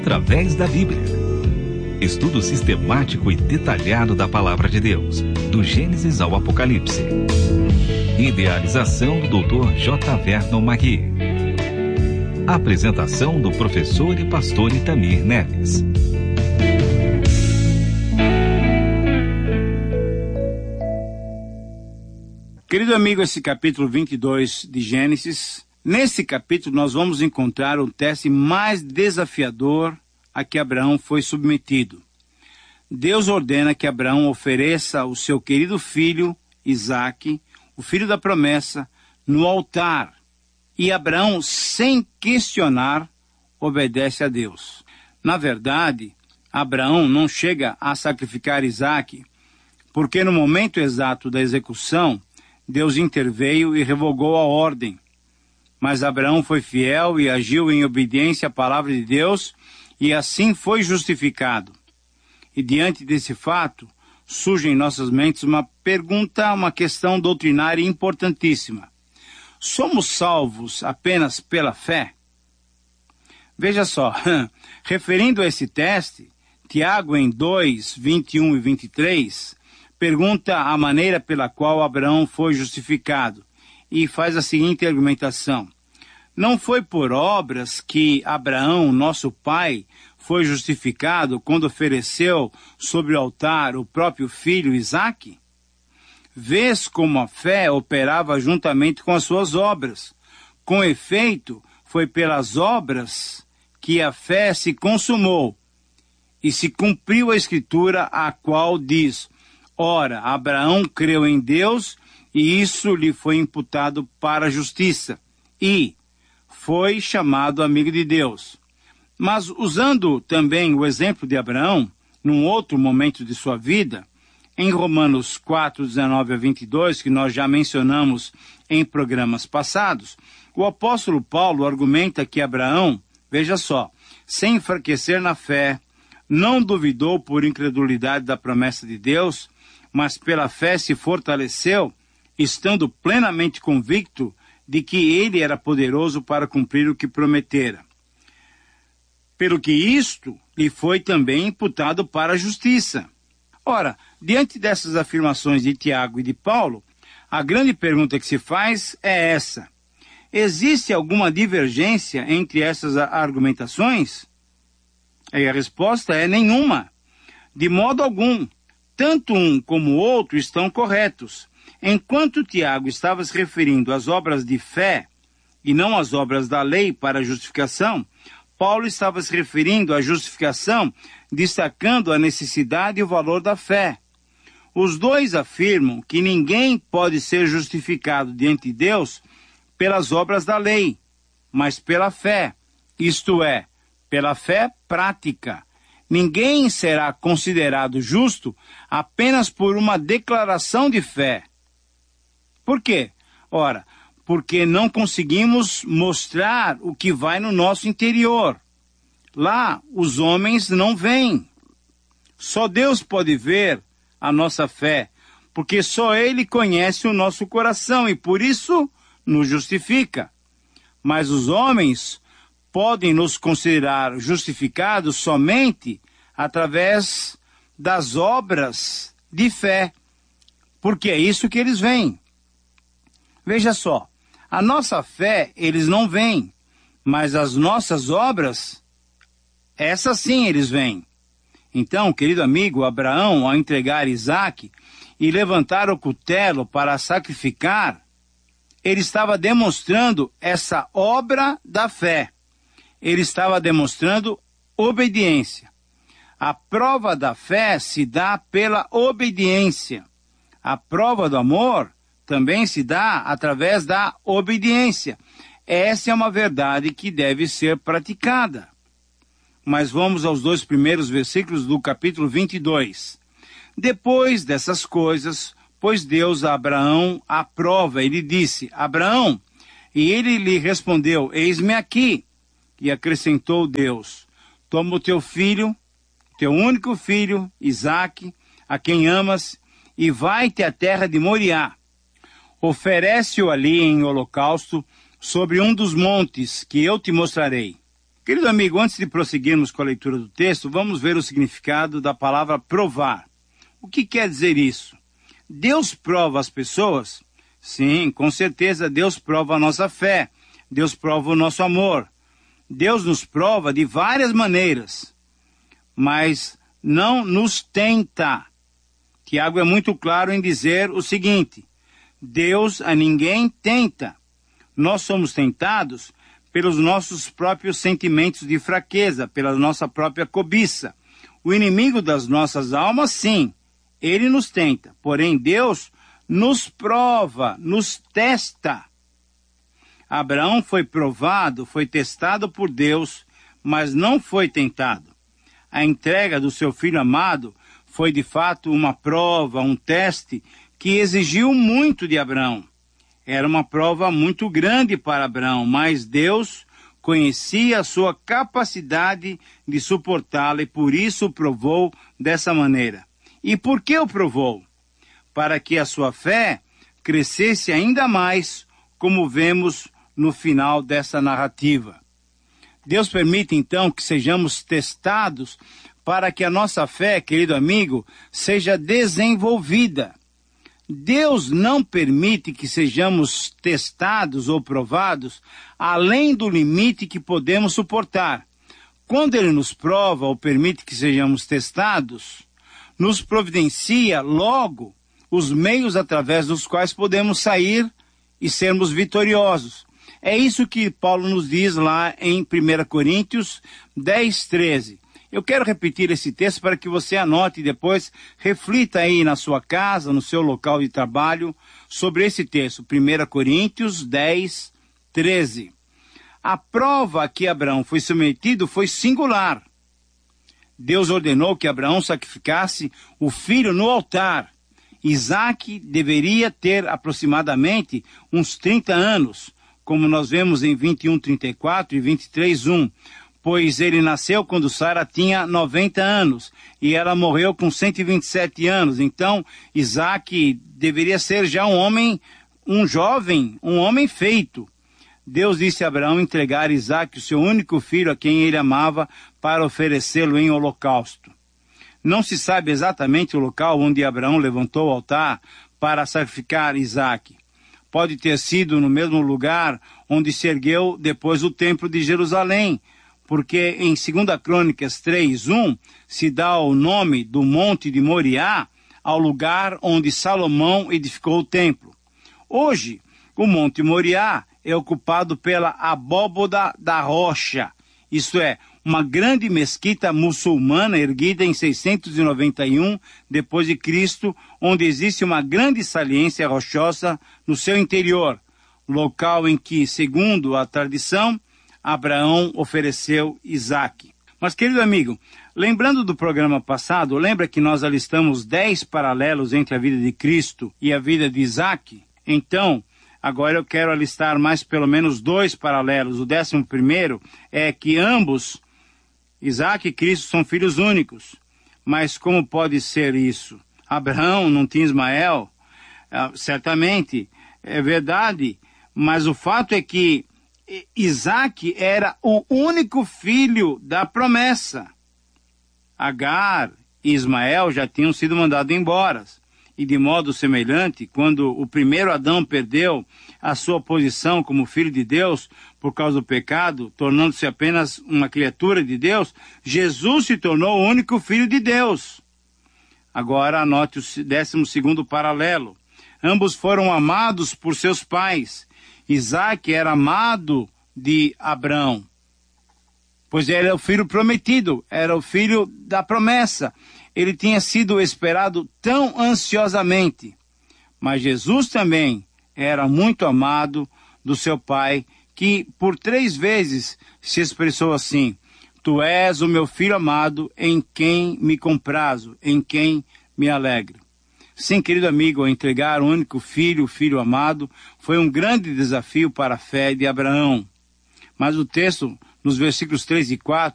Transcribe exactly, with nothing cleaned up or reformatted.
Através da Bíblia. Estudo sistemático e detalhado da Palavra de Deus, do Gênesis ao Apocalipse. Idealização do doutor J. Vernon Magui. Apresentação do professor e pastor Itamir Neves. Querido amigo, esse capítulo vinte e dois de Gênesis, nesse capítulo nós vamos encontrar o teste mais desafiador a que Abraão foi submetido. Deus ordena que Abraão ofereça o seu querido filho, Isaque, o filho da promessa, no altar. E Abraão, sem questionar, obedece a Deus. Na verdade, Abraão não chega a sacrificar Isaque, porque no momento exato da execução, Deus interveio e revogou a ordem. Mas Abraão foi fiel e agiu em obediência à palavra de Deus, e assim foi justificado. E diante desse fato, surge em nossas mentes uma pergunta, uma questão doutrinária importantíssima. Somos salvos apenas pela fé? Veja só, referindo a esse teste, Tiago em dois, vinte e um e vinte e três, pergunta a maneira pela qual Abraão foi justificado e faz a seguinte argumentação. Não foi por obras que Abraão, nosso pai, foi justificado quando ofereceu sobre o altar o próprio filho Isaque? Vês como a fé operava juntamente com as suas obras. Com efeito, foi pelas obras que a fé se consumou e se cumpriu a escritura, a qual diz: ora, Abraão creu em Deus e isso lhe foi imputado para a justiça, e foi chamado amigo de Deus. Mas usando também o exemplo de Abraão, num outro momento de sua vida, em Romanos quatro, dezenove a vinte e dois, que nós já mencionamos em programas passados, o apóstolo Paulo argumenta que Abraão, veja só, sem enfraquecer na fé, não duvidou por incredulidade da promessa de Deus, mas pela fé se fortaleceu, estando plenamente convicto de que ele era poderoso para cumprir o que prometera. Pelo que isto lhe foi também imputado para a justiça. Ora, diante dessas afirmações de Tiago e de Paulo, a grande pergunta que se faz é essa: existe alguma divergência entre essas argumentações? E a resposta é nenhuma. De modo algum. Tanto um como o outro estão corretos. Enquanto Tiago estava se referindo às obras de fé e não às obras da lei para a justificação, Paulo estava se referindo à justificação, destacando a necessidade e o valor da fé. Os dois afirmam que ninguém pode ser justificado diante de Deus pelas obras da lei, mas pela fé, isto é, pela fé prática. Ninguém será considerado justo apenas por uma declaração de fé. Por quê? Ora, porque não conseguimos mostrar o que vai no nosso interior. Lá, os homens não veem. Só Deus pode ver a nossa fé, porque só Ele conhece o nosso coração e por isso nos justifica. Mas os homens podem nos considerar justificados somente através das obras de fé, porque é isso que eles veem. Veja só, a nossa fé eles não veem, mas as nossas obras, essas sim eles veem. Então, querido amigo, Abraão, ao entregar Isaque e levantar o cutelo para sacrificar, ele estava demonstrando essa obra da fé. Ele estava demonstrando obediência. A prova da fé se dá pela obediência. A prova do amor também se dá através da obediência. Essa é uma verdade que deve ser praticada. Mas vamos aos dois primeiros versículos do capítulo vinte e dois. Depois dessas coisas, pôs Deus a Abraão à prova. Ele disse: Abraão, e ele lhe respondeu: eis-me aqui. E acrescentou Deus: toma o teu filho, teu único filho, Isaque, a quem amas, e vai-te à terra de Moriá. Oferece-o ali em holocausto sobre um dos montes que eu te mostrarei. Querido amigo, antes de prosseguirmos com a leitura do texto, vamos ver o significado da palavra provar. O que quer dizer isso? Deus prova as pessoas? Sim, com certeza Deus prova a nossa fé. Deus prova o nosso amor. Deus nos prova de várias maneiras, mas não nos tenta. Tiago é muito claro em dizer o seguinte: Deus a ninguém tenta. Nós somos tentados pelos nossos próprios sentimentos de fraqueza, pela nossa própria cobiça. O inimigo das nossas almas, sim, ele nos tenta. Porém, Deus nos prova, nos testa. Abraão foi provado, foi testado por Deus, mas não foi tentado. A entrega do seu filho amado foi de fato uma prova, um teste que exigiu muito de Abraão. Era uma prova muito grande para Abraão, mas Deus conhecia a sua capacidade de suportá-la e por isso o provou dessa maneira. E por que o provou? Para que a sua fé crescesse ainda mais, como vemos no final dessa narrativa. Deus permite então que sejamos testados para que a nossa fé, querido amigo, seja desenvolvida. Deus não permite que sejamos testados ou provados além do limite que podemos suportar. Quando Ele nos prova ou permite que sejamos testados, nos providencia logo os meios através dos quais podemos sair e sermos vitoriosos. É isso que Paulo nos diz lá em primeira Coríntios dez, treze. Eu quero repetir esse texto para que você anote e depois reflita aí na sua casa, no seu local de trabalho, sobre esse texto, primeira Coríntios dez, treze. A prova a que Abraão foi submetido foi singular. Deus ordenou que Abraão sacrificasse o filho no altar. Isaque deveria ter aproximadamente uns trinta anos, como nós vemos em vinte e um, trinta e quatro e vinte e três, um. Pois ele nasceu quando Sara tinha noventa anos e ela morreu com cento e vinte e sete anos. Então, Isaque deveria ser já um homem, um jovem, um homem feito. Deus disse a Abraão entregar Isaque, o seu único filho, a quem ele amava, para oferecê-lo em holocausto. Não se sabe exatamente o local onde Abraão levantou o altar para sacrificar Isaque. Pode ter sido no mesmo lugar onde se ergueu depois o templo de Jerusalém, porque em segunda Crônicas três, um, se dá o nome do Monte de Moriá ao lugar onde Salomão edificou o templo. Hoje, o Monte Moriá é ocupado pela Abóboda da Rocha, isto é, uma grande mesquita muçulmana erguida em seiscentos e noventa e um depois de Cristo, onde existe uma grande saliência rochosa no seu interior, local em que, segundo a tradição, Abraão ofereceu Isaque. Mas, querido amigo, lembrando do programa passado, lembra que nós alistamos dez paralelos entre a vida de Cristo e a vida de Isaque? Então, agora eu quero alistar mais pelo menos dois paralelos. O décimo primeiro é que ambos, Isaque e Cristo, são filhos únicos. Mas como pode ser isso? Abraão não tinha Ismael? Ah, certamente, é verdade, mas o fato é que Isaque era o único filho da promessa. Agar e Ismael já tinham sido mandados embora. E de modo semelhante, quando o primeiro Adão perdeu a sua posição como filho de Deus por causa do pecado, tornando-se apenas uma criatura de Deus, Jesus se tornou o único filho de Deus. Agora anote o décimo segundo paralelo. Ambos foram amados por seus pais. Isaque era amado de Abraão, pois ele era o filho prometido, era o filho da promessa. Ele tinha sido esperado tão ansiosamente. Mas Jesus também era muito amado do seu pai, que por três vezes se expressou assim: Tu és o meu filho amado, em quem me comprazo, em quem me alegro. Sim, querido amigo, entregar o único filho, o filho amado, foi um grande desafio para a fé de Abraão. Mas o texto, nos versículos três e quatro,